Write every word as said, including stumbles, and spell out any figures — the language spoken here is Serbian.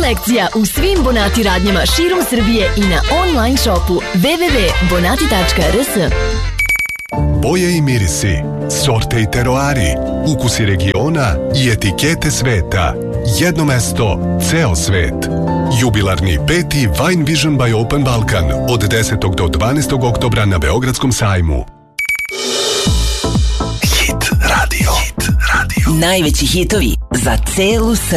selekcija u svim Bonati radnjama širom Srbije i na online shopu w w w tačka bonati tačka r s. Boje i mirisi, sorte i teroari, ukusi regiona i etikete sveta. Jedno mesto, ceo svet. Jubilarni peti Wine Vision by Open Balkan od desetog do dvanaestog oktobra na Beogradskom sajmu. Hit radio. Hit radio. Najveći hitovi za celu Srbiju.